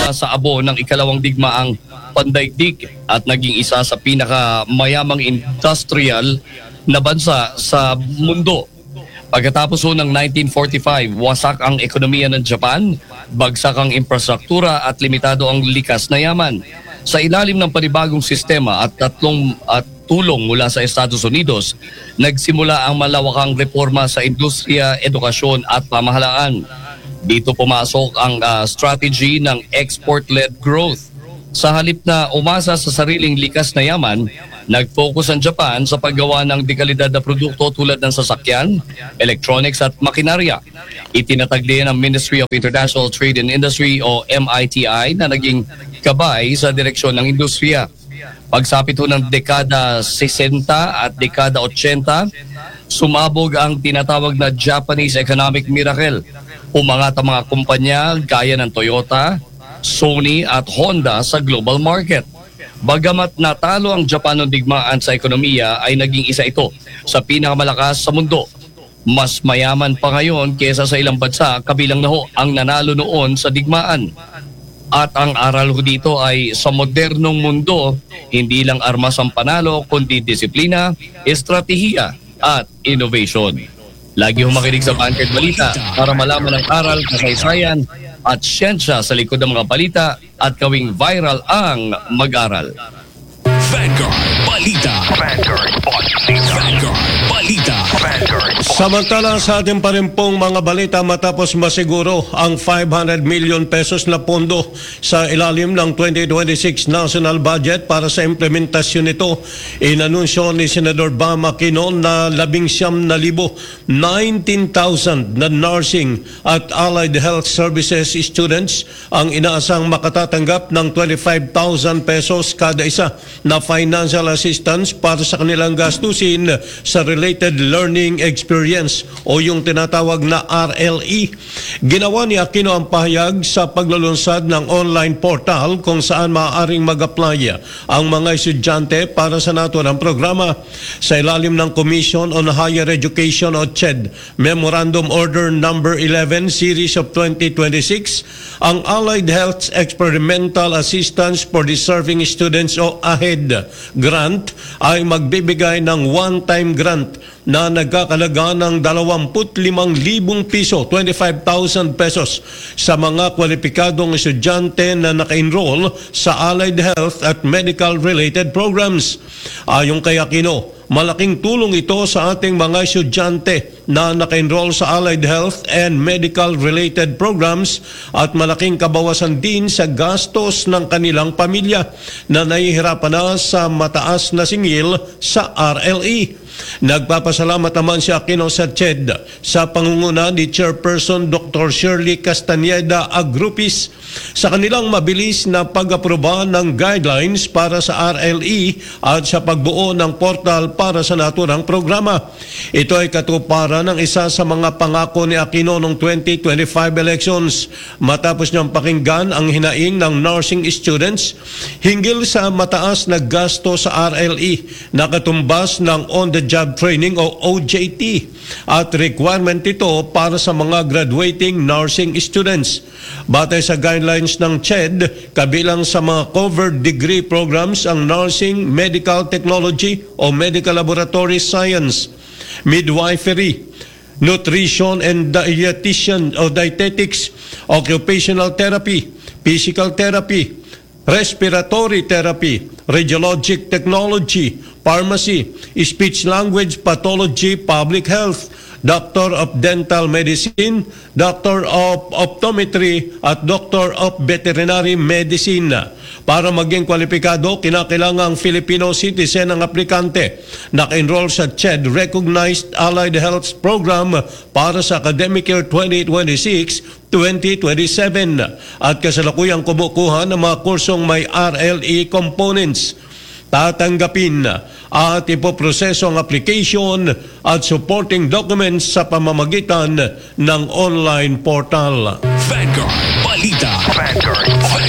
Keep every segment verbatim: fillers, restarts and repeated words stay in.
nagsimula sa abo ng ikalawang digmaang pandaigdig at naging isa sa pinakamayamang industrial na bansa sa mundo. Pagkatapos ho ng nineteen forty-five, wasak ang ekonomiya ng Japan, bagsak ang infrastruktura at limitado ang likas na yaman. Sa ilalim ng panibagong sistema at tatlong at tulong mula sa Estados Unidos, nagsimula ang malawakang reforma sa industriya, edukasyon at pamahalaan. Dito pumasok ang uh, strategy ng export-led growth. Sa halip na umasa sa sariling likas na yaman, nag-focus ang Japan sa paggawa ng dekalidad na produkto tulad ng sasakyan, electronics at makinarya. Itinatag din ng Ministry of International Trade and Industry o M I T I na naging kabay sa direksyon ng industriya. Pagsapit ho ng dekada sesenta at dekada otsenta, sumabog ang tinatawag na Japanese Economic Miracle. Umangat ang mga kumpanya gaya ng Toyota, Sony at Honda sa global market. Bagamat natalo ang Japan ng digmaan sa ekonomiya, ay naging isa ito sa pinakamalakas sa mundo. Mas mayaman pa ngayon kesa sa ilang bansa, kabilang na ho ang nanalo noon sa digmaan. At ang aral ko dito ay sa modernong mundo, hindi lang armas ang panalo, kundi disiplina, estratehiya at innovation. Lagi humakinig sa Vanguard Balita para malaman ang aral, kasaysayan at siyensya sa likod ng mga balita at gawing viral ang mag-aral. Vanguard Balita. Vanguard Balita. Vanguard Balita. Vanguard. Samantala sa ating pa rin pong mga balita, matapos masiguro ang five hundred million pesos na pondo sa ilalim ng twenty twenty-six national budget para sa implementasyon nito, inanunsyo ni Senador Bam Aquino na labing siyam na libo, nineteen thousand na nursing at allied health services students ang inaasang makatatanggap ng twenty-five thousand pesos kada isa na financial assistance para sa kanilang gastusin sa related learning experience o yung tinatawag na R L E. Ginawa ni Aquino ang pahayag sa paglulunsad ng online portal kung saan maaaring mag-apply ang mga estudyante para sa naturang programa. Sa ilalim ng Commission on Higher Education o C E D Memorandum Order number eleven Series of twenty twenty-six, ang Allied Health Experimental Assistance for Deserving Students o A H E D grant ay magbibigay ng one-time grant na nagkakalaga ng dalawampu't limang libong piso, twenty-five thousand pesos sa mga kwalipikadong estudyante na naka-enroll sa allied health at medical related programs. Ayon kay Aquino, malaking tulong ito sa ating mga estudyante na naka-enroll sa allied health and medical related programs at malaking kabawasan din sa gastos ng kanilang pamilya na nahihirapan na sa mataas na singil sa R L E. Nagpapasalamat naman si Aquino sa C E D sa pangunguna ni Chairperson Doctor Shirley Castañeda Agrupis sa kanilang mabilis na pag-aproba ng guidelines para sa R L E at sa pagbuo ng portal para sa naturang programa. Ito ay katuparan ng isa sa mga pangako ni Aquino noong twenty twenty-five elections matapos niyang pakinggan ang hinaing ng nursing students hinggil sa mataas na gasto sa R L E na katumbas ng on-the-job training o O J T at requirement ito para sa mga graduating nursing students. Batay sa guidelines ng C E D, kabilang sa mga covered degree programs ang nursing, medical technology o medical laboratory science, midwifery, nutrition and dietitian o dietetics, occupational therapy, physical therapy, respiratory therapy, radiologic technology, pharmacy, speech-language pathology, public health, Doctor of Dental Medicine, Doctor of Optometry at Doctor of Veterinary Medicine. Para maging kwalipikado, kinakailangang Filipino citizen ang aplikante. Naka-enroll sa C E D Recognized Allied Health Program para sa academic year twenty twenty-six twenty twenty-seven at kasalukuyang kumukuha ng mga kursong may R L E components. Tatanggapin at ipoproseso ang application at supporting documents sa pamamagitan ng online portal. Vanguard Balita. Vanguard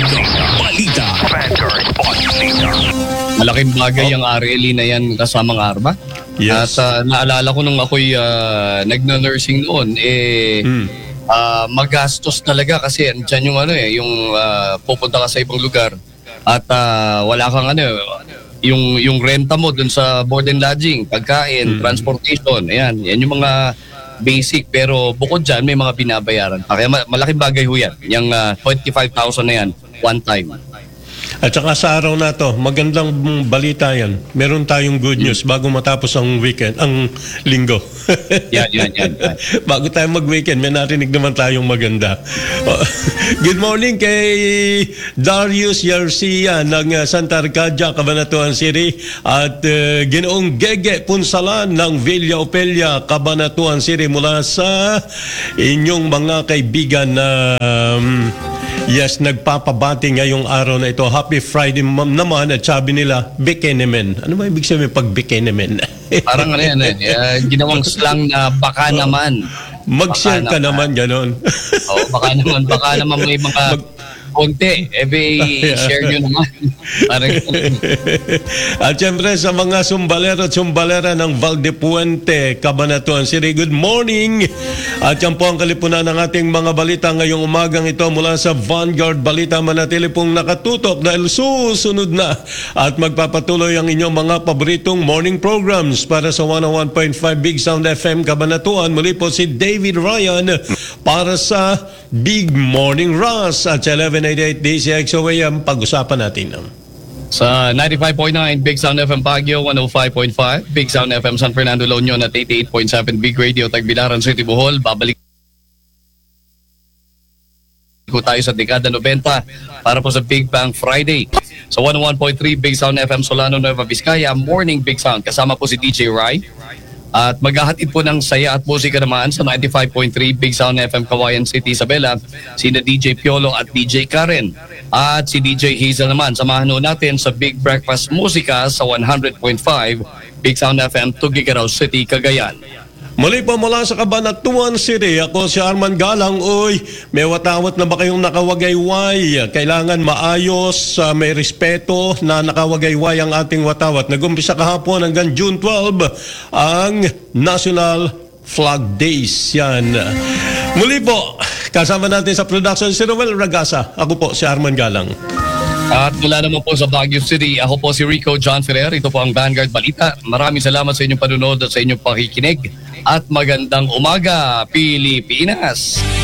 Balita. Vanguard Balita. Malaking bagay ang R L E na yan kasamang ARMA. Yes. At uh, naalala ko nung ako'y uh, nagna-nursing noon, eh, mm. ah, magastos talaga kasi andyan yung ano eh, yung ah, pupunta ka sa ibang lugar at ah, wala kang ano, yung yung renta mo dun sa board and lodging, pagkain, transportation, ayan, yan yung mga basic, pero bukod dyan may mga binabayaran. Kaya ma- malaking bagay ho yan, yung ah, twenty-five thousand na yan, one time. At saka sa araw na to, magandang balita yan. Meron tayong good news bago matapos ang weekend, ang linggo. Yan, yan, yan. yan. Bago tayo mag-weekend, may narinig naman tayong maganda. Oh, good morning kay Darius Yarcia ng uh, Santa Arcadia, Cabanatuan City, at uh, Ginoong Gege Punsalan ng Villa Opelia, Cabanatuan City, mula sa inyong mga kaibigan na um, yes, nagpapabati ngayong araw na ito. Happy Friday ma'am naman, at sabi nila, Bekenemen. Ano ba ibig sabihin pag Bekenemen? Parang ano yan, eh, uh, ginawang slang na baka naman. Mag-share Baka ka naman, ganon. Oo, baka naman, baka naman may mga konti. Ebe, share nyo naman. Parang At syempre sa mga sumbalero at sumbalera ng Valdepuente, Cabanatuan City, good morning! At yan po ang kalipunan ng ating mga balita ngayong umagang ito mula sa Vanguard Balita. Manatili pong nakatutok dahil susunod na at magpapatuloy ang inyong mga paboritong morning programs para sa one oh one point five Big Sound F M Cabanatuan. Muli po si David Ryan para sa Big Morning Rush at eleven eighty-eight D C X O A M. Pag-usapan natin. sa ninety-five point nine Big Sound F M Baguio, one oh five point five Big Sound F M San Fernando La Union at eighty-eight point seven Big Radio Tagbilaran City Bohol. Babalik ko tayo sa dekada ninety para po sa Big Bang Friday. Sa one oh one point three Big Sound F M Solano, Nueva Vizcaya, Morning Big Sound. Kasama po si D J Rai. At maghahatid po ng saya at musika naman sa ninety-five point three Big Sound F M Kawayan City, Isabela, sina D J Piolo at D J Karen. At si D J Hazel naman, samahan ho natin sa Big Breakfast Musika sa one hundred point five Big Sound F M Tugigaraw City, Cagayan. Muli po mula sa Cabanatuan City, ako si Arman Galang. Uy, may watawat na ba kayong nakawagayway? Kailangan maayos, uh, may respeto na nakawagayway ang ating watawat. Nag-umpisa kahapon hanggang June twelve ang National Flag Days. Yan. Muli po, kasama natin sa production si Roel Ragasa. Ako po si Arman Galang. At mula naman po sa Baguio City, ako po si Rico John Ferrer. Ito po ang Vanguard Balita. Maraming salamat sa inyong panunod at sa inyong pakikinig. At magandang umaga, Pilipinas!